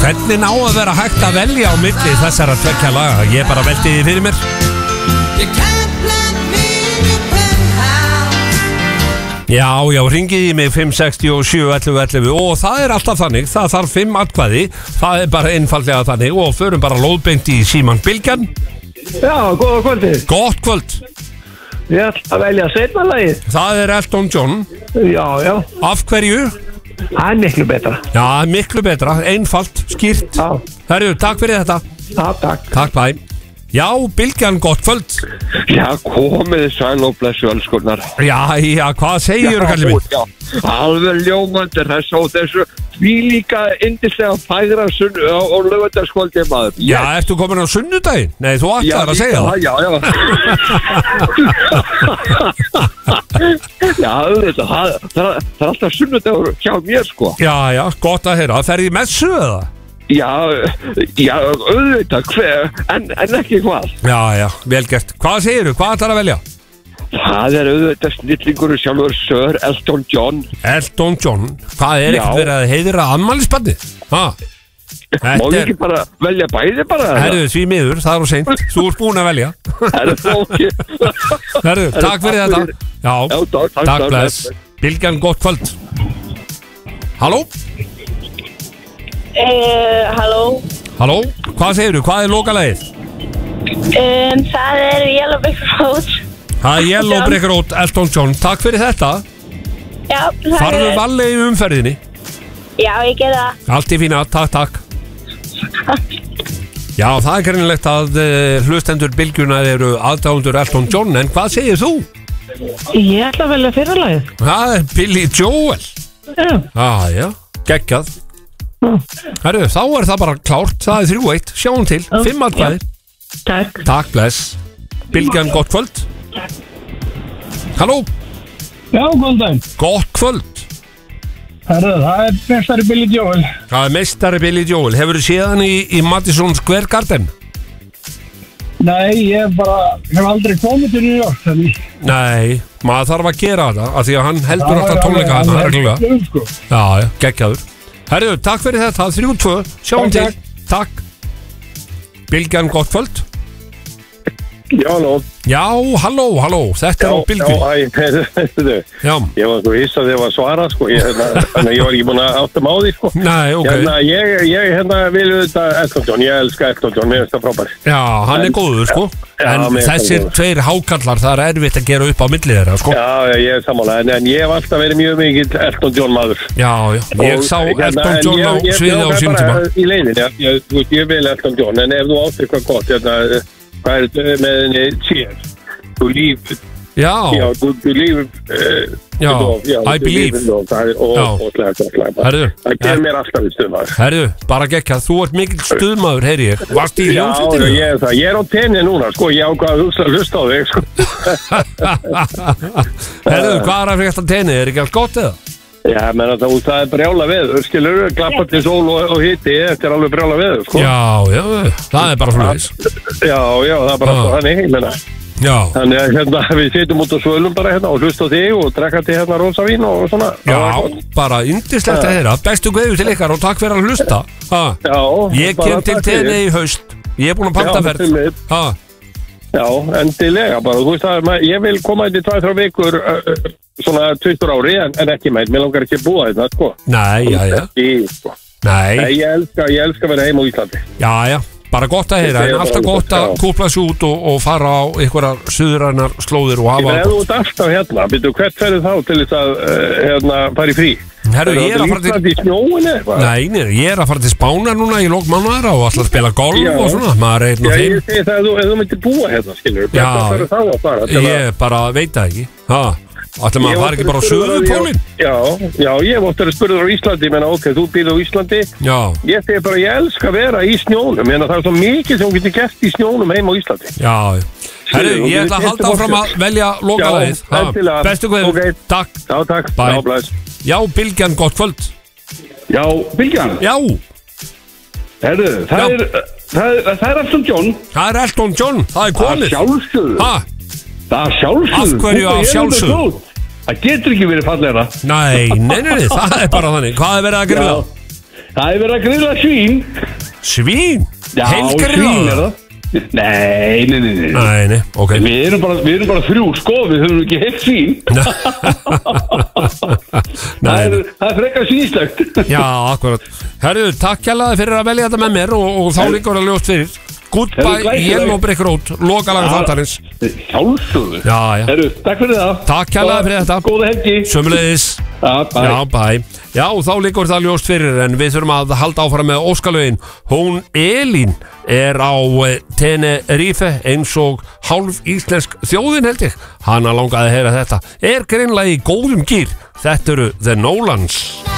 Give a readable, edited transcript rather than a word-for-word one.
Hvernig ná að vera hægt að velja á milli þessara tveggja laga? Ég bara velti því fyrir mér. Já, hringið í mig 5671111 og það er alltaf þannig, það þarf 5 atkvæði, það er bara einfaldlega þannig og förum bara lóðbeint í síman Bylgjan. Já, góða kvöldið. Gott kvöld. Ég ætla að velja seinna lagið. Það er Elton John. Já. Af hverju? Það er miklu betra. Já, miklu betra, einfalt, skýrt. Já. Herru, takk fyrir þetta. Já, takk. Takk, bæ. Já, Bylgjan, gott kvöld. Já, komið sæl og blessu elskurnar. Já, hvað segir þú, kallið minn? Já, alveg ljómandi þess og þessu líka yndislega fægra og lögvætarskvöldi maður. Já, ertu komin á sunnudaginn? Nei, þú ætlar að segja það. Já. Já, það er alltaf sunnudagur hjá mér, sko. Já, gott að heyra. Ferði messu eða? Já, auðvitað, en ekki hvað. Já, vel gert. Hvað segirðu? Hvað ætlar að velja? Það er auðvitað snillingur sjálfur Sir Elton John. Elton John? Það er ekkert verið að heiðra afmælisbarnið? Má ekki bara velja bæði bara? Herru, því miður, það er á seint. Þú ert búin að velja. Herru, takk fyrir þetta. Já, takk bless. Bylgjan, gott kvöld. Halló? Halló, hvað segirðu? Hvað er lokalagið? Það er Yellow Brick Road. Það er Yellow Brick Road, Elton John. Takk fyrir þetta. Já, Farðu varlega í umferðinni. Já, ég ger það. Allt í fína, takk. Já, það er greinilegt að hlustendur Bylgjuna eru aðdáendur Elton John, en hvað segir þú? Ég ætla að velja fyrralagið. Það er Billy Joel. Já, geggjað. Herru, þá er það bara klárt. Það er 3-1, sjáum til, 5 atkvæði. Takk, bless. Bylgjan, gott kvöld. Halló. Já, góðan daginn. Gott kvöld. Herru, það er meistari Billy Joel. Það er meistari Billy Joel. Hefur þú séð hann í Madison Square Garden? Nei, ég hef aldrei komið til New York. Nei, maður þarf að gera þetta af því að hann heldur alltaf tónleika hann reglulega. Já, geggjaður. Herru, takk fyrir þetta, 3-2, sjáum til. Takk. Bylgjan, gott kvöld. Já, halló, þetta er á Bylgju. Já, ég var svo hissa þegar ég var svara, sko, þannig að ég var ekki búin að átta mig á því, sko. Nei, ok. Ég vil auðvitað Elton John, ég elska Elton John, mér finnst það frábær. Já, hann er góður, sko. En þessir tveir hákallar, það er erfitt að gera upp á milli þeirra, sko. Já, ég er sammála, en ég hef alltaf verið mjög mikill Elton John maður. Já, ég sá Elton John á sviði á sínum tíma. Í leiðinni, ég vil Elton John, en ef þú áttir eitthvað gott, hvað er þetta með henni Cheers? To Leave. Já, to Leave. I Believe. Það gefur mér alltaf í stuðmaður. Herðu, bara gekkað, þú ert mikill stuðmaður, heyri ég. Varst í hljómsveitinu? Já, ég er á tenni núna, sko, ég ákvað að hlusta á þig, sko. Herðu, hvað er að frekast á tenni? Er ekki allt gott eða? Já, menn það er brjála veður, skilur, glappandi sól og hitti, þetta er alveg brjála veður, sko. Já, það er bara svona þess. Já, það er bara þannig, ég menna. Já. Þannig að við sitjum út á svölum bara hérna og hlusta á þig og drekka til hérna rosavín og svona. Já, bara yndislegt að heyra. Bestu kveðjur til ykkar og takk fyrir að hlusta. Já. Ég kem til tenni í haust. Ég er búin að panta ferð. Já, endilega bara. Þú veist að ég vil koma inn í 2-3 vikur svona 20 ári en ekki meir. Mér langar ekki að búa þetta, sko. Nei, já. Nei. Ég elska að vera heim á Íslandi. Já. Bara gott að heyra, en alltaf gott að kúpla sig út og fara á einhverjar suðrænar slóðir og hafa... Ef þú ert alltaf hérna, byrju, hvert ferðu þá til þess að fara í frí? Herru, ég er að fara til... Ísland í snjóinu eitthvað? Nei, ég er að fara til Spánar núna í lok mánaðar og alltaf að spila golf og svona, maður er einn og þeim. Já, ég segi það ef þú myndir búa hérna, skilur, hvert ferðu þá að fara? Ég bara veit það ekki, ætlum að fara ekki bara á Suðurpólinn? Já, ég hef oft verið spurður á Íslandi, ég meina, ok, þú býrð á Íslandi. Já. Ég segi bara, ég elska að vera í snjónum, ég meina, það er svo mikið sem hún getur gert í snjónum heim á Íslandi. Já. Herru, ég ætla að halda áfram að velja lokalagið. Bestu kveður. Takk. Já, takk. Bye. Já, Bylgjan, gott kvöld. Já, Bylgjan. Já. Herru, það er Elton John. Það er Elton John, það er komið. Það er sjálfsögðu. Af hverju af sjálfsögðu? Það getur ekki verið fallegra. Nei, það er bara þannig. Hvað er verið að grilla? Það er verið að grilla svín. Svín? Já, svín er það. Nei, ok. Við erum bara 3, sko, við höfum ekki heilt svín. Það er frekar svínslegt. Já, akkurat. Herðu, takk hérlega fyrir að velja þetta með mér og þá líkur að ljóst fyrir. Goodbye, Yellow Brick Road, lokalaga þáttarins. Sjálfsögðu. Já. Herru, takk fyrir það. Takk hérlega fyrir þetta. Góða helgi. Sömuleiðis. Já, bye. Já, þá líkur það ljóst fyrir en við þurfum að halda áfram með óskalögin. Hún Elín er á Tenerife eins og hálf íslensk þjóðin held ég. Hana langaði að heyra þetta. Er greinlega í góðum gír. Þetta eru The Nolans.